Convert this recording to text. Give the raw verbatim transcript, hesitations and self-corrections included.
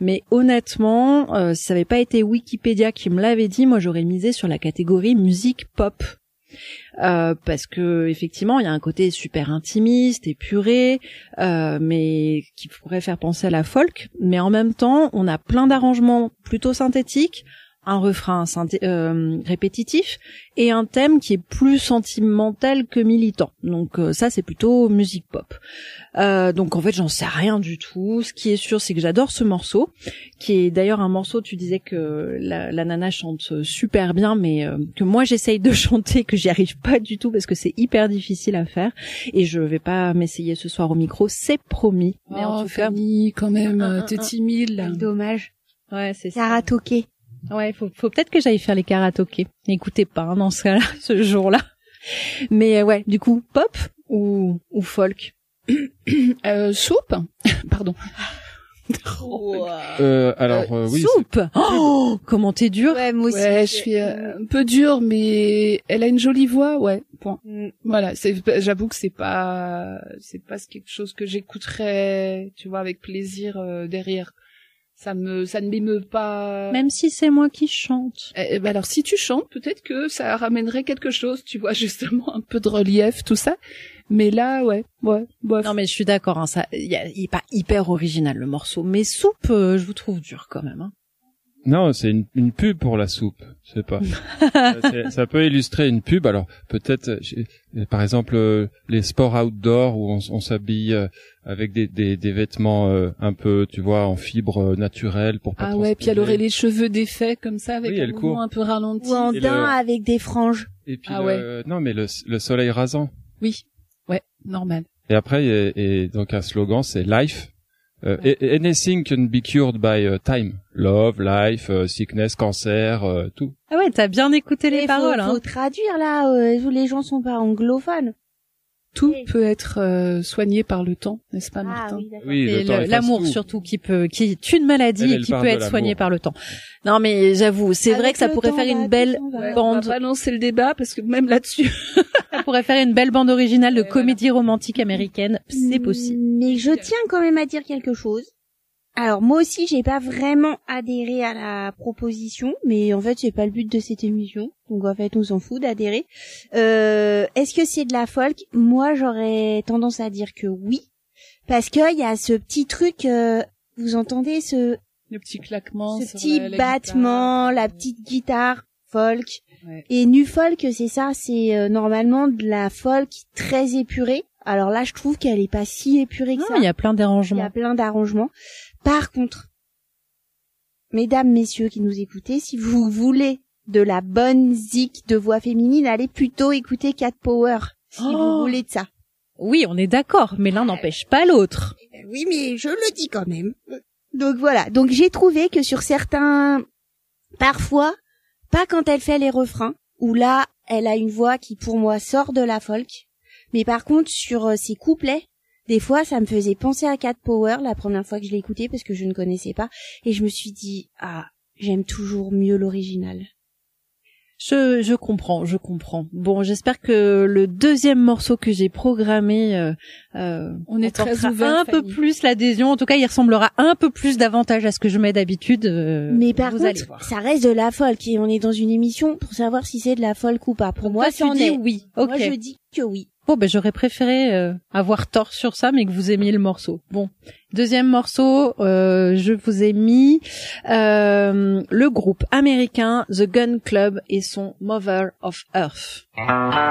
Mais honnêtement, euh, si ça avait pas été Wikipédia qui me l'avait dit, moi j'aurais misé sur la catégorie musique pop. Euh, parce que effectivement il y a un côté super intimiste, épuré, euh, mais qui pourrait faire penser à la folk, mais en même temps on a plein d'arrangements plutôt synthétiques, un refrain synthé- euh, répétitif et un thème qui est plus sentimental que militant. Donc euh, ça c'est plutôt musique pop. Euh, donc en fait j'en sais rien du tout. Ce qui est sûr c'est que j'adore ce morceau, qui est d'ailleurs un morceau, tu disais que la, la nana chante super bien, mais euh, que moi j'essaye de chanter, que j'y arrive pas du tout parce que c'est hyper difficile à faire et je vais pas m'essayer ce soir au micro, c'est promis. Oh, mais en tout Fanny, cas quand même, un, un, t'es un, timide là. Dommage. Ouais, c'est ça. Karaoké. Ouais, faut, faut peut-être que j'aille faire les karaokés. N'écoutez pas hein, dans ce cas-là, ce jour-là. Mais euh, ouais, du coup, pop ou ou folk. euh, soupe. Pardon. Euh, alors euh, oui. Soupe. Oh, comment t'es dur. Ouais, moi aussi. Ouais, je suis euh, un peu dure, mais elle a une jolie voix, ouais. Point. Mm. Voilà, c'est, j'avoue que c'est pas, c'est pas quelque chose que j'écouterais, tu vois, avec plaisir euh, derrière. Ça me, ça ne m'émeut pas. Même si c'est moi qui chante. Eh, ben alors, si tu chantes, peut-être que ça ramènerait quelque chose, tu vois, justement, un peu de relief, tout ça. Mais là, ouais, ouais, bof. Non, mais je suis d'accord, hein, ça, il est pas hyper original, le morceau. Mais soupe, euh, je vous trouve dur, quand même, hein. Non, c'est une, une pub pour la soupe. Je sais pas. c'est, ça peut illustrer une pub. Alors peut-être, par exemple, euh, les sports outdoor où on, on s'habille euh, avec des, des, des vêtements euh, un peu, tu vois, en fibres euh, naturelles pour pas. Ah ouais, puis elle aurait les cheveux défaits comme ça avec oui, un mouvement court. Un peu ralenti. Ou en Et daim le... avec des franges. Et puis ah le... ouais. non, mais le, le soleil rasant. Oui, ouais, normal. Et après, et, et donc un slogan, c'est Life. Uh, ouais. Anything can be cured by uh, time. Love, life, uh, sickness, cancer, uh, tout. Ah ouais, t'as bien écouté les faut, paroles. Faut hein. traduire là, euh, les gens sont pas anglophones. Tout oui. peut être euh, soigné par le temps, n'est-ce pas, Martin? Ah, oui, oui, le, l'amour surtout qui peut, qui est une maladie elle, et elle qui peut être soigné par le temps. Non, mais j'avoue, c'est Avec vrai que ça pourrait temps, faire une belle ouais, bande. On va pas lancer le débat parce que même là-dessus, ça pourrait faire une belle bande originale de ouais, comédie voilà. romantique américaine. C'est possible. Mais je tiens quand même à dire quelque chose. Alors moi aussi j'ai pas vraiment adhéré à la proposition, mais en fait c'est pas le but de cette émission, donc en fait on s'en fout d'adhérer. Euh, est-ce que c'est de la folk? Moi j'aurais tendance à dire que oui, parce que il y a ce petit truc, euh, vous entendez ce le petit claquement, ce petit la, la battement, guitare. la petite guitare folk. Ouais. Et nu folk c'est ça, c'est euh, normalement de la folk très épurée. Alors là je trouve qu'elle est pas si épurée que non, ça. Il y a plein d'arrangements. Il y a plein d'arrangements. Par contre, mesdames, messieurs qui nous écoutez, si vous voulez de la bonne zik de voix féminine, allez plutôt écouter Cat Power, si oh vous voulez de ça. Oui, on est d'accord, mais l'un n'empêche pas l'autre. Oui, mais je le dis quand même. Donc voilà, donc j'ai trouvé que sur certains, parfois, pas quand elle fait les refrains, où là, elle a une voix qui pour moi sort de la folk, mais par contre sur ses couplets, des fois, ça me faisait penser à Cat Power la première fois que je l'ai écouté parce que je ne connaissais pas. Et je me suis dit, ah, j'aime toujours mieux l'original. Je, je comprends, je comprends. Bon, j'espère que le deuxième morceau que j'ai programmé, euh, euh, on est très ouvert, un peu plus l'adhésion. En tout cas, il ressemblera un peu plus davantage à ce que je mets d'habitude. Euh, Mais par vous contre, allez voir. Ça reste de la folk et on est dans une émission pour savoir si c'est de la folk ou pas. Pour Donc moi, toi, tu dis est. oui. Ok. Moi, je dis que oui. Bon, ben j'aurais préféré euh, avoir tort sur ça, mais que vous aimiez le morceau. Bon, deuxième morceau, euh, je vous ai mis euh, le groupe américain The Gun Club et son Mother of Earth.